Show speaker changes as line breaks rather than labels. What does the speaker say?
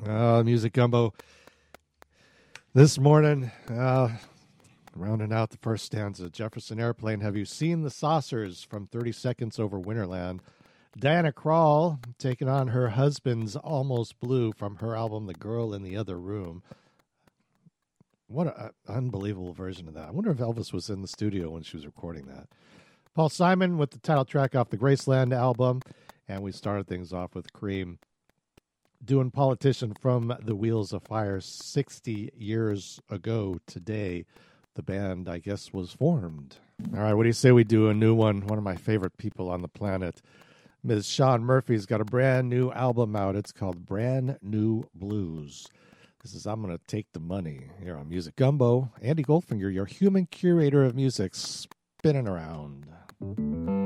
Music Gumbo. This morning, rounding out the first stanza, Jefferson Airplane. Have you seen the saucers from 30 Seconds Over Winterland? Diana Krall taking on her husband's Almost Blue from her album The Girl in the Other Room. What an unbelievable version of that. I wonder if Elvis was in the studio when she was recording that. Paul Simon with the title track off the Graceland album. And we started things off with Cream doing Politician from the Wheels of Fire. 60 years ago today, the band, I guess, was formed. All right, what do you say we do a new one? One of my favorite people on the planet. Ms. Sean Murphy's got a brand new album out. It's called Brand New Blues. This is I'm Gonna Take the Money here on Music Gumbo. Andy Goldfinger, your human curator of music, spinning around.